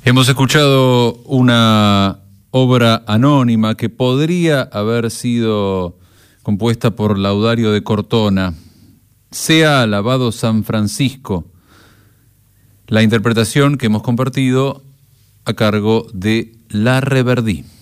Hemos escuchado una obra anónima que podría haber sido compuesta por Laudario de Cortona. Sea alabado San Francisco. La interpretación que hemos compartido a cargo de La Reverdí.